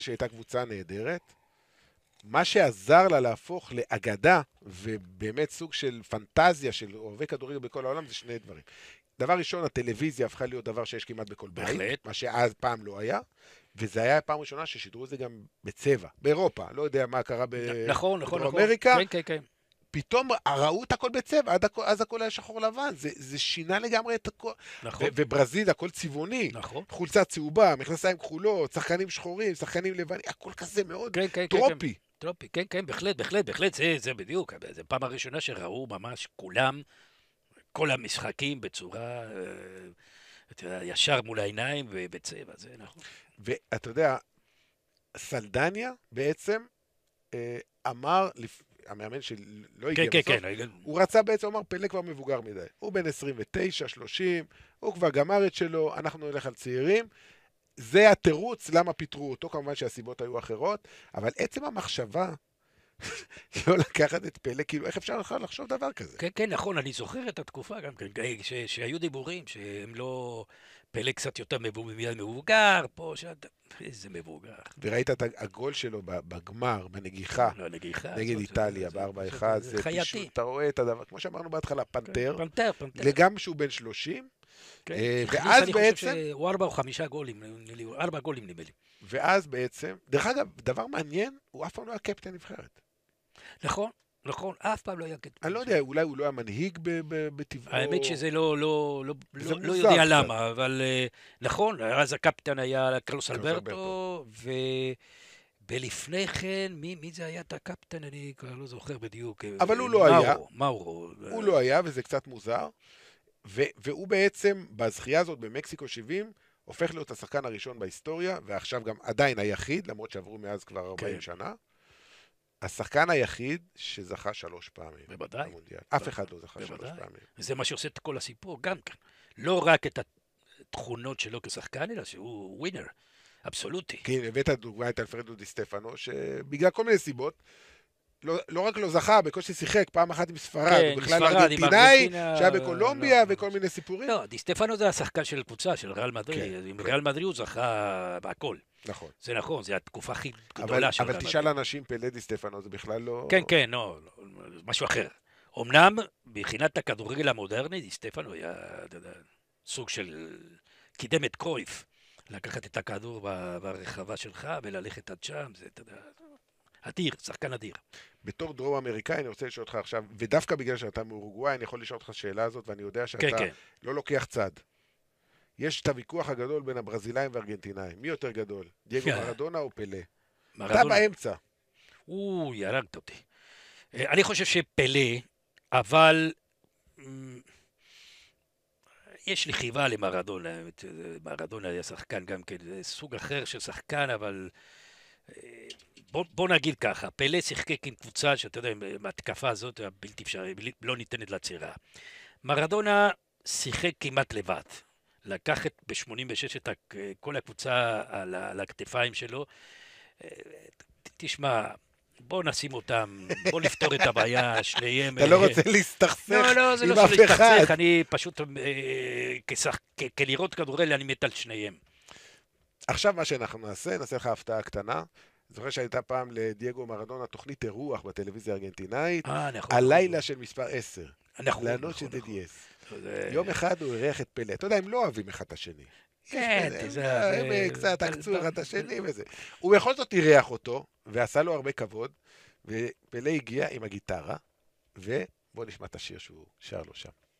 שהייתה קבוצה נהדרת, מה שעזר לה להפוך לאגדה, ובאמת סוג של פנטזיה של אוהבי כדורגל בכל העולם, זה שני דברים. דבר ראשון, הטלוויזיה הפכה להיות דבר שיש כמעט בכל בית, בהחלט. מה שאז פעם לא היה, וזה היה הפעם הראשונה ששידרו את זה גם בצבע, באירופה, לא יודע מה קרה נכון, נכון, בדרום נכון. אמריקה, כן, כן, כן. פתאום ראו את הכל בצבע, אז הכל היה שחור לבן, זה שינה לגמרי את הכל, נכון, וברזיל הכל צבעוני, נכון. חולצה צהובה, מכנסיים כחולות, שחקנים שחורים, שחקנים לבנים, הכל כזה מאוד כן, כן, כן, טרופי. טרופי, כן, כן, בהחלט, בהחלט, בהחלט, זה בדיוק. זו פעם הראשונה שראו ממש כולם, כל המשחקים בצורה, אתה יודע, ישר מול העיניים ובצבע, זה נכון. ואתה יודע, סלדניה בעצם אמר, המאמן שלא כן, הגיע כן, בסוף, כן. הוא רצה בעצם, הוא אמר, פלא כבר מבוגר מדי. הוא בן 29, 30, הוא כבר גמר את שלו, אנחנו נלך על צעירים. זה התירוץ למה פיטרו אותו, כמובן שהסיבות היו אחרות, אבל עצם המחשבה לא לקחת את פלא, כאילו איך אפשר לחשוב דבר כזה? כן, כן, נכון, אני זוכר את התקופה גם כן, שהיו דיבורים שהם לא, פלא קצת יותר מבוגר, פה, איזה מבוגר. וראית את הגול שלו בגמר, בנגיחה, לא, נגיחה. נגד איטליה, ב-4-1, זה פשוט, אתה רואה את הדבר, כמו שאמרנו בהתחלה, פנתר, פנתר. לגמרי שהוא בן 30, ואז אני חושב שהוא 4 או 5 גולים, 4 גולים נדמה לי. ואז בעצם, דרך אגב, דבר מעניין, הוא אף פעם לא היה קפטן נבחרת. נכון, נכון, אף פעם לא היה קפטן. אני לא יודע, אולי הוא לא היה מנהיג בטבעו. האמת שזה לא יודע למה, אבל נכון, אז הקפטן היה קרלוס אלברטו, ולפני כן, מי זה היה את הקפטן? אני כבר לא זוכר בדיוק. אבל הוא לא היה. מאורו. הוא לא היה, וזה קצת מוזר. והוא בעצם, בזכייה הזאת במקסיקו 70, הופך להיות השחקן הראשון בהיסטוריה, ועכשיו גם עדיין היחיד, למרות שעברו מאז כבר 40 שנה. השחקן היחיד שזכה 3 פעמים. בוודאי. אף אחד לא זכה 3 פעמים. וזה מה שעושה את כל הסיפור גם כן. לא רק את התכונות שלו כשחקן, אלא שהוא ווינר, אבסולוטי. כן, הבאת דוגמה את אלפרדו די סטפנו, שבגלל כל מיני סיבות, לא רק לא זכה, בקושי שיחק פעם אחת עם ספרד, הוא בכלל ארגנטינאי, שהיה בקולומביה וכל מיני סיפורים. לא, די סטפנו זה השחקן של הקבוצה, של ריאל מדריד. עם ריאל מדריד הוא זכה בהכל. נכון. זה נכון, זה התקופה הכי גדולה של ריאל מדריד. אבל תשאל אנשים, פלא די סטפנו, זה בכלל לא... כן, כן, לא, משהו אחר. אמנם, מבחינת הכדורגל המודרני, די סטפנו היה סוג של קידם את קרויף. לקחת את הכדור ברחבה שלך וללכת עד שם, זה, אתה יודע, אדיר, שחקן אדיר. בתור דרום אמריקאי, אני רוצה לשאול אותך עכשיו, ודווקא בגלל שאתה מאורוגוואי, אני יכול לשאול אותך שאלה הזאת, ואני יודע שאתה לא לוקח צד. יש את הוויכוח הגדול בין הברזילאים והארגנטינאים. מי יותר גדול? דייגו מרדונה או פלא? אתה באמצע. ירדת אותי. אני חושב שפלא, אבל יש לי חיבה למרדונה. מרדונה היה שחקן גם כן, זה סוג אחר של שחקן, אבל בוא נגיד ככה, פלא שיחק עם קבוצה שאתה יודע, עם ההתקפה הזאת הבלתי אפשרי, לא ניתנת לצירה. מרדונה שיחק כמעט לבד. לקח ב-86 את כל הקבוצה על הכתפיים שלו. תשמע, בוא נשים אותם, בוא לפתור את הבעיה, שניהם... אתה לא רוצה להסתכסך עם אף אחד. לא, זה לא להסתכסך, אני פשוט, כלראות כדורגל, אני מת על שניהם. עכשיו מה שאנחנו נעשה לך הפתעה קטנה. זוכר שהייתה פעם לדייגו מרדונה תוכנית אירוח בטלוויזיה הארגנטינאית, הלילה של מספר 10. לענות של DDS. יום אחד הוא אירח את פלא. אתה יודע, הם לא אוהבים אחד את השני. כן, הם קצת עקצו אחד את השני וזה. הוא בכל זאת אירח אותו, ועשה לו הרבה כבוד, ופלא הגיע עם הגיטרה, ובוא נשמע את השיר שהוא שר לו שם.